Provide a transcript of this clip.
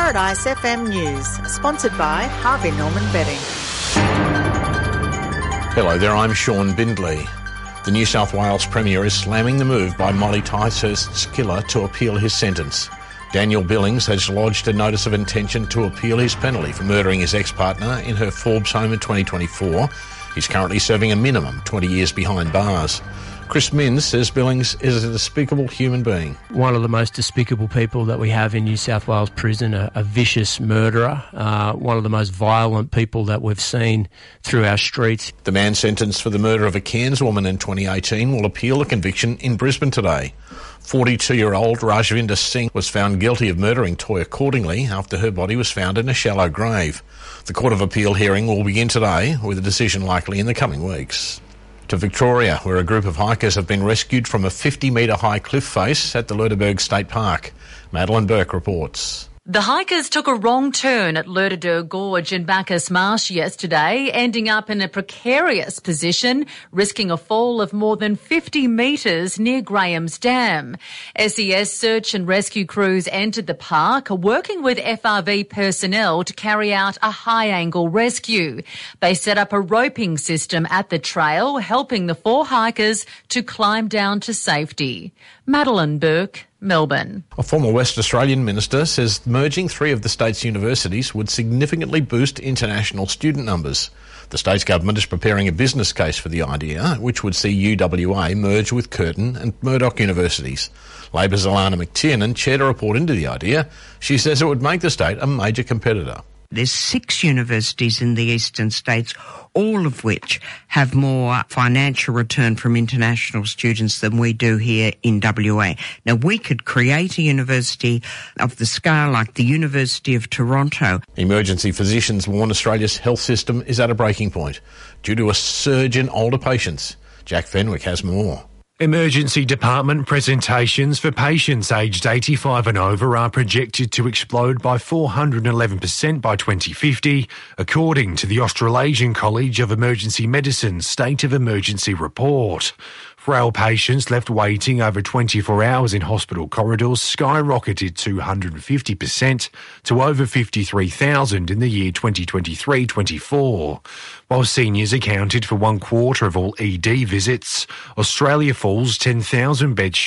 Paradise FM News, sponsored by Harvey Norman Betting. Hello there, I'm Sean Bindley. The New South Wales Premier is slamming the move by Molly Ticehurst's killer to appeal his sentence. Daniel Billings has lodged a notice of intention to appeal his penalty for murdering his ex-partner in her Forbes home in 2024. He's currently serving a minimum 20 years behind bars. Chris Minns says Billings is a despicable human being. One of the most despicable people that we have in New South Wales prison, a vicious murderer, one of the most violent people that we've seen through our streets. The man sentenced for the murder of a Cairns woman in 2018 will appeal the conviction in Brisbane today. 42-year-old Rajvinder Singh was found guilty of murdering Toya Cordingley after her body was found in a shallow grave. The Court of Appeal hearing will begin today, with a decision likely in the coming weeks. To Victoria, where a group of hikers have been rescued from a 50-metre high cliff face at the Lerderberg State Park. Madeline Burke reports. The hikers took a wrong turn at Lerderberg Gorge in Bacchus Marsh yesterday, ending up in a precarious position, risking a fall of more than 50 metres near Graham's Dam. SES search and rescue crews entered the park, working with FRV personnel to carry out a high-angle rescue. They set up a roping system at the trail, helping the 4 hikers to climb down to safety. Madeline Burke, Melbourne. A former West Australian minister says merging 3 of the state's universities would significantly boost international student numbers. The state's government is preparing a business case for the idea, which would see UWA merge with Curtin and Murdoch universities. Labor's Alana McTiernan chaired a report into the idea. She says it would make the state a major competitor. There's 6 universities in the eastern states, all of which have more financial return from international students than we do here in WA. Now, we could create a university of the scale like the University of Toronto. Emergency physicians warn Australia's health system is at a breaking point due to a surge in older patients. Jack Fenwick has more. Emergency department presentations for patients aged 85 and over are projected to explode by 411% by 2050, according to the Australasian College of Emergency Medicine's State of Emergency report. Frail patients left waiting over 24 hours in hospital corridors skyrocketed 250% to over 53,000 in the year 2023-24. While seniors accounted for 1/4 of all ED visits, Australia falls 10,000 beds